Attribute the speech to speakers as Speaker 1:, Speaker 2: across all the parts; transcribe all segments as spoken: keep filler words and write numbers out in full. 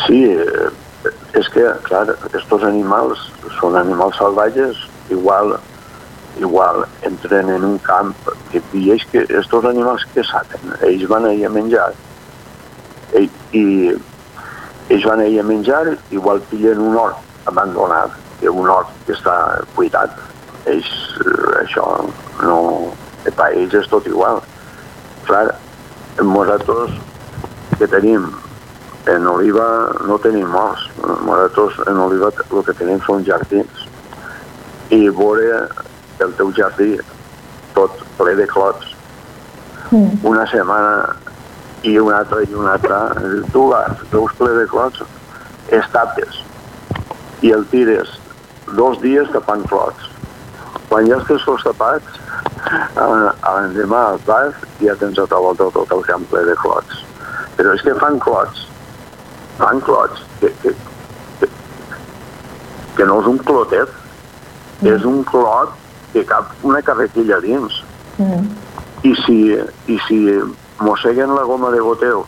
Speaker 1: Sí, eh, és que, clar, estos animals són animals salvatges, igual, igual entren en un camp que pilles que estos animals que saben, ells van ahir a menjar i, i ells van ahir a menjar, igual pillen un hort abandonat, que un hort que està cuidat. Ells, això, no... Per ells és tot igual. Clar, nosaltres que tenim en Oliva no tenim horts. Nosaltres en Oliva el que tenim són jardins. I veure el teu jardí tot ple de clots, mm. una setmana i una altra i una altra, tu vas, veus ple de clots, estapes i el tires dos dies tapant clots. Quan ja estàs tots tapats, l'endemà vas i ja tens a ta volta tot el camp ple de clots. Però és que fan clots, fan clots, que, que, que, que no és un clotet, mm. és un clot que cap una carretilla dins. Mm. I si, i si mosseguen la goma de goteo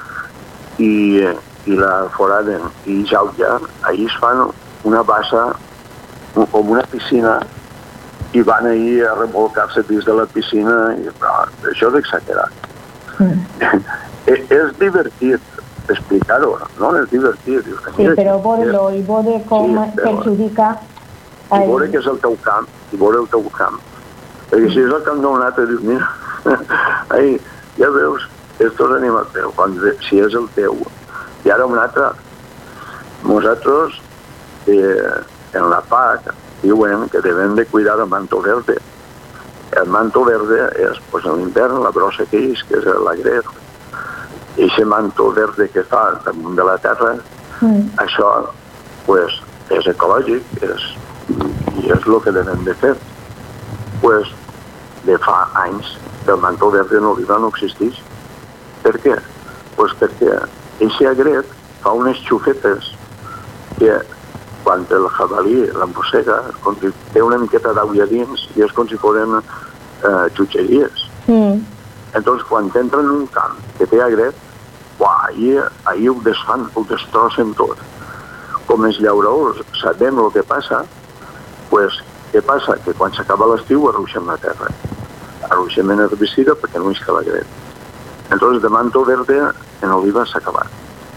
Speaker 1: i, i la foraden i jauja, ahir es fan una bassa com una piscina i van ahir a revolcar-se dins de la piscina i no, això és exagerat. Mm. És divertit explicar-ho, no? És divertit.
Speaker 2: Sí, però veure-lo i veure com sí, perjudica...
Speaker 1: I veure que és el teu camp, i veure el teu camp. Perquè si és el camp d'un altre, dius, mira, ai, ja veus, estos animals, però quan, si és el teu. I ara un altre, nosaltres, eh, en la P A C, diuen que devem de cuidar el manto verde. El manto verde és, pues, en l'hivern, la brossa que és, que és l'agret. I aquest manto verde que fa damunt de la terra, mm. això, pues, és ecològic, és, i és el que devem de fer. Pues, de fa anys que el manto verde en Oliva no existeix. Per què? Pues perquè aquest agret fa unes xufetes que quan el jabalí l'embossega té una miqueta d'aigua dins i és com si foren eh, xutxeries. Mm. Entonces, quan entra en un camp que té agret, uah, ahir, ahir ho desfan, ho destrossen tot. Com els llauradors sabem el que passa, pues, què passa? Que quan s'acaba l'estiu arruixem la terra. Arruixem en herbicida perquè no isca l'agret. Entonces, de manto verde en Oliva s'ha acabat.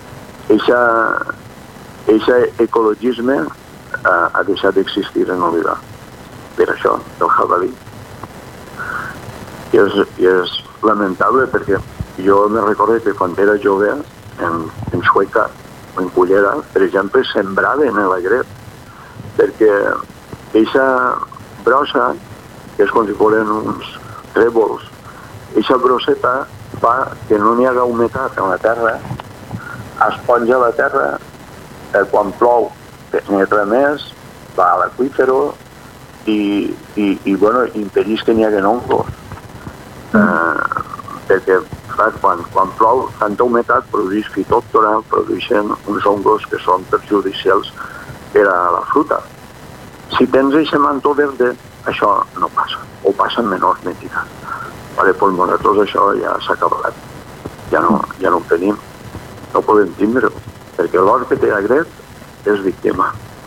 Speaker 1: Aquest ecologisme ha, ha deixat d'existir en Oliva. Per això, el jabalí. I és, i és lamentable perquè jo me recordo que quan era jove, en, en Sueca o en Cullera, per exemple, sembraven l'agret. Perquè aquesta brossa, que és com si foren uns trèvols, aquesta brosseta fa que no n'hi haga humitat en la terra, esponja la terra, eh, quan plou n'hi ha més, va a l'aqüífero i, i, i bueno, impedeix que n'hi hagi hongos. Eh, perquè clar, quan, quan plou, tanta humitat produeix fitòptora, produeixen uns hongos que són perjudicials per a la fruta. Si tens aquest manto verde, això no passa, o passa en menor quantitat. Vale, pues nosaltres això ja s'ha acabat. Ja no, ja no ho tenim. No podem tindre-ho, perquè l'hort que té agret és víctima.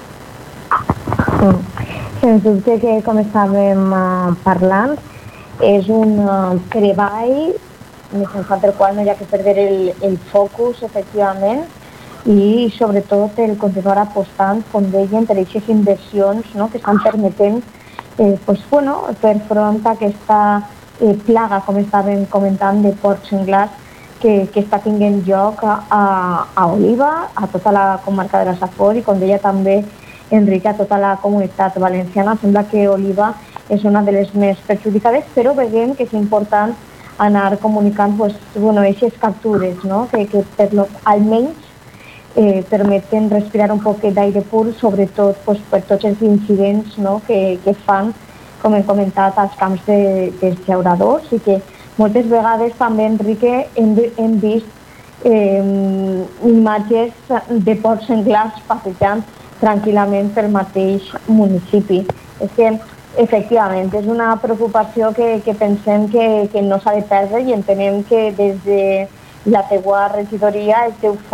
Speaker 2: Mm. Sens dubte que, com estàvem uh, parlant, és un uh, treball mitjançant el qual no hi ha que perdre el, el focus, efectivament, i sobretot el continuar apostant, com deien, per aquestes inversions, no?, que estan permetent eh, pues, bueno, fer front a aquesta eh, plaga, com estàvem comentant, de porcs senglars que, que està tinguent lloc a, a, a Oliva, a tota la comarca de la Safor i, com deia també Enrique, a tota la comunitat valenciana. Sembla que Oliva és una de les més perjudicades, però veiem que és important anar comunicant pues, bueno, aquestes captures, no?, que, que per lo, almenys Eh, permeten respirar un poc d'aire pur, sobretot pues, per tots els incidents, no?, que, que fan, com hem comentat, als camps de, dels llauradors, i que moltes vegades també, Enrique, hem, hem vist eh, imatges de porcs senglars passejant tranquil·lament pel mateix municipi. És que, efectivament, és una preocupació que, que pensem que, que no s'ha de perdre i entenem que des de la teua regidoria el teu